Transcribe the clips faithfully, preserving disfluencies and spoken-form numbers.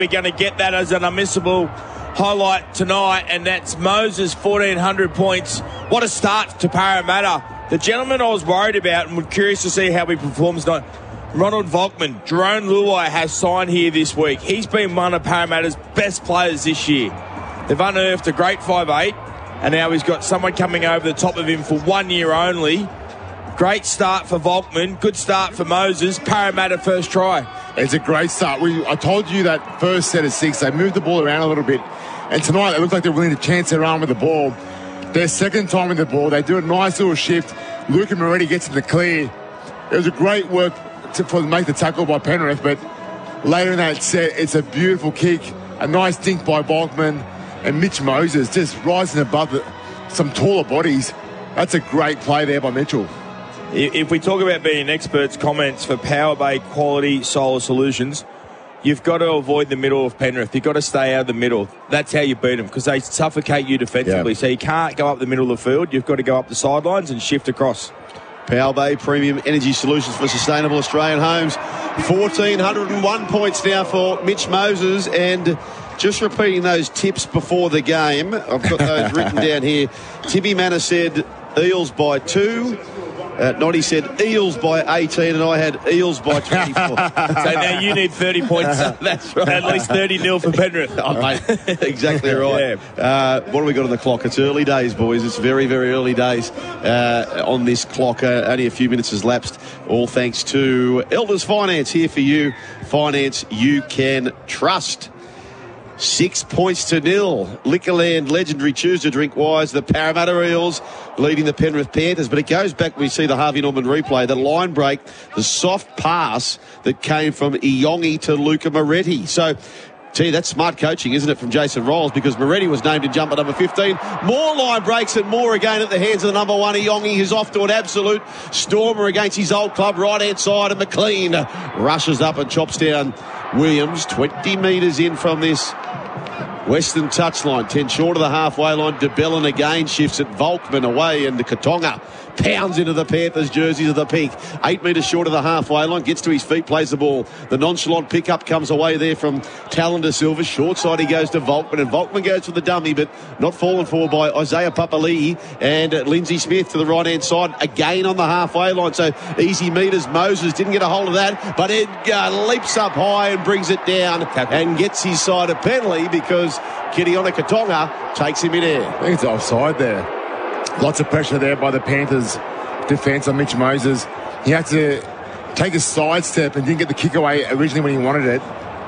We're going to get that as an unmissable highlight tonight, and that's Moses, fourteen hundred points. What a start to Parramatta. The gentleman I was worried about and was curious to see how he performs tonight, Ronald Volkman. Jerome Luai has signed here this week. He's been one of Parramatta's best players this year. They've unearthed a great five eight, and now he's got someone coming over the top of him for one year only. Great start for Volkman. Good start for Moses. Parramatta first try. It's a great start. We, I told you that first set of six, they moved the ball around a little bit. And tonight, they look like they're willing to chance their arm with the ball. Their second time with the ball, they do a nice little shift. Luca Moretti gets in the clear. It was a great work to for, make the tackle by Penrith, but later in that set, it's a beautiful kick. A nice dink by Volkman. And Mitch Moses just rising above the, some taller bodies. That's a great play there by Mitchell. If we talk about being experts, comments for Power Bay quality solar solutions, you've got to avoid the middle of Penrith. You've got to stay out of the middle. That's how you beat them, because they suffocate you defensively. Yeah. So you can't go up the middle of the field. You've got to go up the sidelines and shift across. Power Bay Premium Energy Solutions for Sustainable Australian Homes. fourteen oh one points now for Mitch Moses. And just repeating those tips before the game, I've got those written down here. Tibby Manor said Eels by two. Uh, Noddy said Eels by eighteen, and I had Eels by twenty-four. So now you need thirty points. That's right. At least thirty nil for Penrith. Oh, mate, exactly right. Yeah. Uh, what have we got on the clock? It's early days, boys. It's very, very early days uh, on this clock. Uh, only a few minutes has lapsed, all thanks to Elders Finance, here for you. Finance you can trust. Six points to nil. Liquorland legendary choose to drink wise. The Parramatta Eels leading the Penrith Panthers. But it goes back, we see the Harvey Norman replay, the line break, the soft pass that came from Iongi to Luca Moretti. So, gee, that's smart coaching, isn't it, from Jason Rolls, because Moretti was named in jumper number fifteen. More line breaks and more again at the hands of the number one, Iongi, who's off to an absolute stormer against his old club, right-hand side, and McLean rushes up and chops down Williams. twenty metres in from this Western touchline, ten short of the halfway line. DeBellin again shifts it. Volkman away, and the Katonga pounds into the Panthers jerseys of the pink. Eight metres short of the halfway line, gets to his feet, plays the ball. The nonchalant pickup comes away there from Tallender Silva. Short side he goes to Volkman, and Volkman goes for the dummy, but not fallen for by Isaiah Papali'i, and uh, Lindsay Smith to the right hand side again on the halfway line. So easy metres. Moses didn't get a hold of that, but it uh, leaps up high and brings it down and gets his side a penalty, because Kitiona Katonga takes him in air. I think it's offside there. Lots of pressure there by the Panthers defence on Mitch Moses. He had to take a sidestep and didn't get the kick away originally when he wanted it.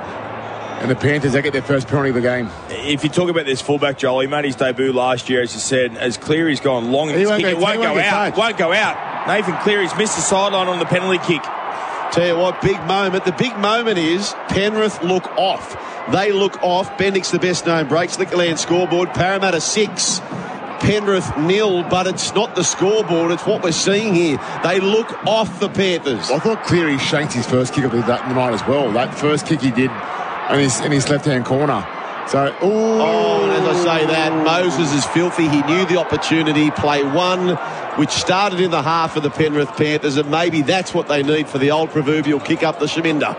And the Panthers, they get their first penalty of the game. If you talk about this fullback, Joel, he made his debut last year, as you said. As Cleary's gone long, he won't, kick, go, it won't, won't go out. Touched. Won't go out. Nathan Cleary's missed the sideline on the penalty kick. Tell you what, big moment. The big moment is Penrith look off. They look off. Bendix, the best known breaks. Liquorland scoreboard. Parramatta six. Penrith nil, but it's not the scoreboard, it's what we're seeing here. They look off the Panthers. I thought Cleary shanked his first kick of the night as well. That first kick he did in his, in his left-hand corner. So, ooh. Oh, and as I say that, Moses is filthy. He knew the opportunity. Play one, which started in the half of the Penrith Panthers, and maybe that's what they need for the old proverbial kick up the Shaminda.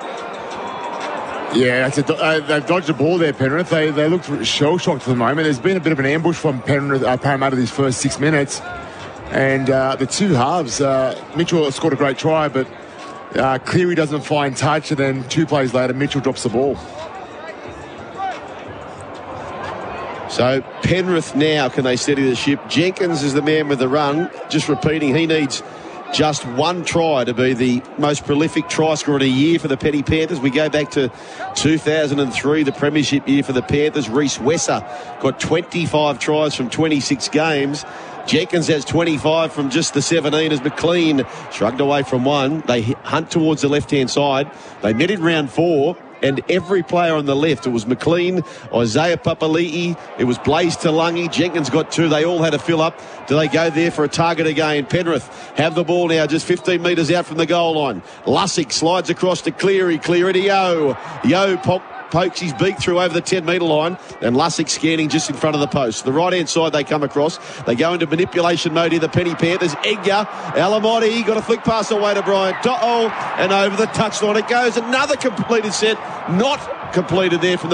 Yeah, it's a, uh, they've dodged the ball there, Penrith. They they look shell-shocked for the moment. There's been a bit of an ambush from Penrith, uh, Parramatta these first six minutes. And uh, the two halves, uh, Mitchell scored a great try, but uh, Cleary doesn't find touch, and then two plays later, Mitchell drops the ball. So Penrith now, can they steady the ship? Jenkins is the man with the run. Just repeating, he needs just one try to be the most prolific try scorer in a year for the Penny Panthers. We go back to two thousand three, the premiership year for the Panthers. Reece Wesser got twenty-five tries from twenty-six games. Jenkins has twenty-five from just the seventeen as McLean shrugged away from one. They hunt towards the left-hand side. They met in round four. And every player on the left, it was McLean, Isaiah Papali'i, it was Blaze Talangi, Jenkins got two. They all had to fill up. Do they go there for a target again? Penrith have the ball now, just fifteen metres out from the goal line. Lussick slides across to Cleary. Cleary to Yo. Yo pop, pokes his beak through over the ten metre line, and Lussick scanning just in front of the post. The right-hand side they come across. They go into manipulation mode here, the Penny Panthers. Edgar, Alamotti, got a flick pass away to Brian To'o, and over the touchline it goes. Another completed set, not completed there from the